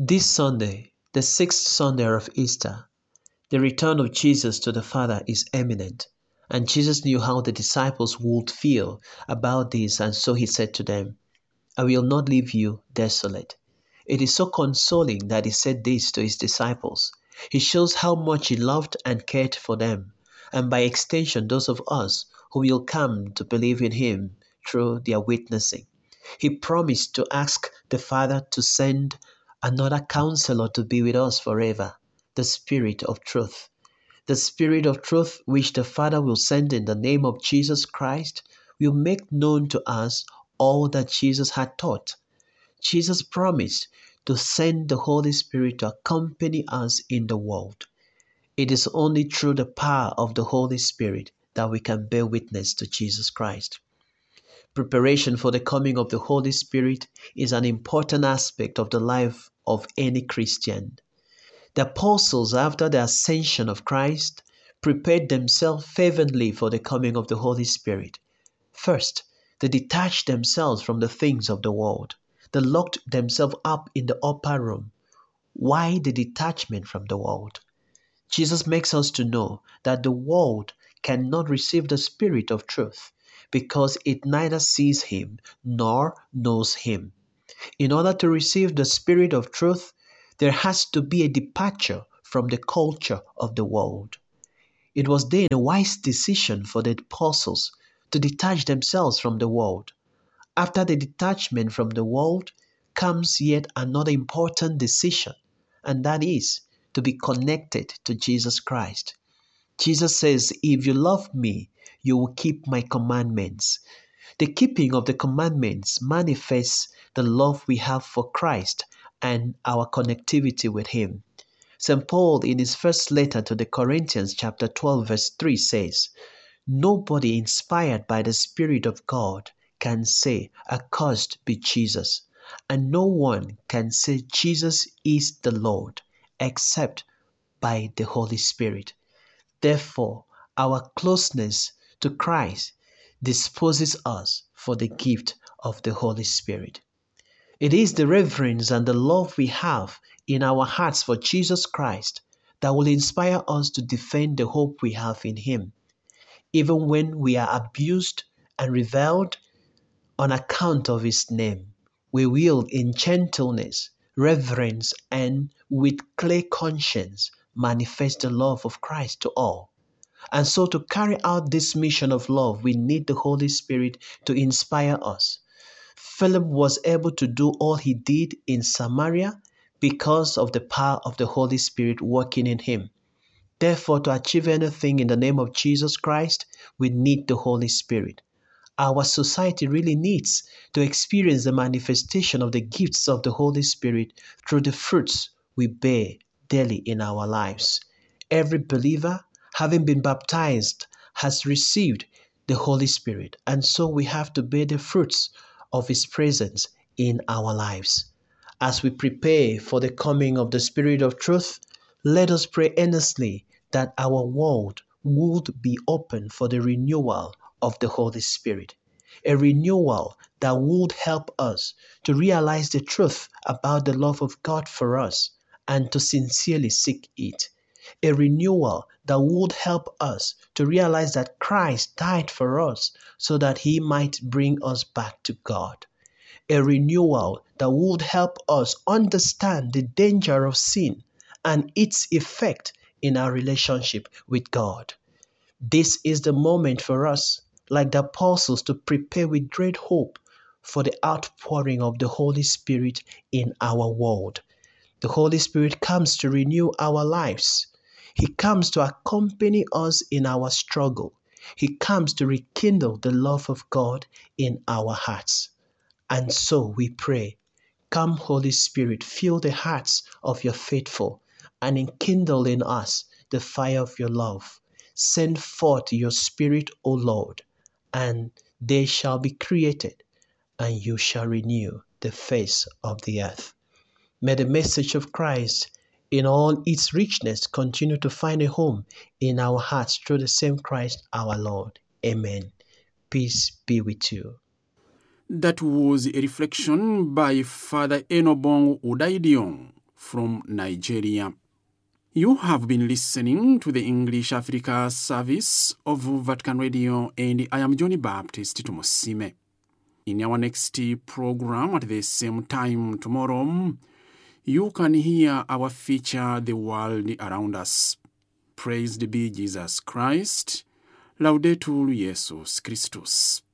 This Sunday, the sixth Sunday of Easter, the return of Jesus to the Father is imminent, and Jesus knew how the disciples would feel about this, and so he said to them, I will not leave you desolate. It is so consoling that he said this to his disciples. He shows how much he loved and cared for them, and by extension those of us who will come to believe in him through their witnessing. He promised to ask the Father to send another counselor to be with us forever, the Spirit of truth. The Spirit of truth, which the Father will send in the name of Jesus Christ, will make known to us all that Jesus had taught. Jesus promised to send the Holy Spirit to accompany us in the world. It is only through the power of the Holy Spirit that we can bear witness to Jesus Christ. Preparation for the coming of the Holy Spirit is an important aspect of the life of any Christian. The apostles, after the ascension of Christ, prepared themselves fervently for the coming of the Holy Spirit. First, they detached themselves from the things of the world. They locked themselves up in the upper room. Why the detachment from the world? Jesus makes us to know that the world cannot receive the Spirit of truth because it neither sees him nor knows him. In order to receive the Spirit of truth, there has to be a departure from the culture of the world. It was then a wise decision for the apostles to detach themselves from the world. After the detachment from the world comes yet another important decision, and that is to be connected to Jesus Christ. Jesus says, if you love me, you will keep my commandments. The keeping of the commandments manifests the love we have for Christ and our connectivity with him. St. Paul, in his first letter to the Corinthians, chapter 12, verse 3 says, nobody inspired by the Spirit of God can say, accursed be Jesus, and no one can say Jesus is the Lord, except by the Holy Spirit. Therefore, our closeness to Christ disposes us for the gift of the Holy Spirit. It is the reverence and the love we have in our hearts for Jesus Christ that will inspire us to defend the hope we have in him. Even when we are abused and reviled on account of his name, we will in gentleness, reverence, and with clear conscience manifest the love of Christ to all. And so to carry out this mission of love, we need the Holy Spirit to inspire us. Philip was able to do all he did in Samaria because of the power of the Holy Spirit working in him. Therefore, to achieve anything in the name of Jesus Christ, we need the Holy Spirit. Our society really needs to experience the manifestation of the gifts of the Holy Spirit through the fruits we bear daily in our lives. Every believer, having been baptized, has received the Holy Spirit, and so we have to bear the fruits of his presence in our lives. As we prepare for the coming of the Spirit of truth, let us pray earnestly that our world would be open for the renewal of the Holy Spirit. A renewal that would help us to realize the truth about the love of God for us and to sincerely seek it. A renewal that would help us to realize that Christ died for us so that he might bring us back to God. A renewal that would help us understand the danger of sin and its effect in our relationship with God. This is the moment for us, like the apostles, to prepare with great hope for the outpouring of the Holy Spirit in our world. The Holy Spirit comes to renew our lives. He comes to accompany us in our struggle. He comes to rekindle the love of God in our hearts. And so we pray, come Holy Spirit, fill the hearts of your faithful and enkindle in us the fire of your love. Send forth your Spirit, O Lord, and they shall be created, and you shall renew the face of the earth. May the message of Christ in all its richness continue to find a home in our hearts through the same Christ our Lord. Amen. Peace be with you. That was a reflection by Father Enobong Udaidion from Nigeria. You have been listening to the English Africa service of Vatican Radio, and I am Johnny Baptist Tumusime. In our next program at the same time tomorrow, you can hear our feature, The World Around Us. Praised be Jesus Christ. Laudetur Jesus Christus.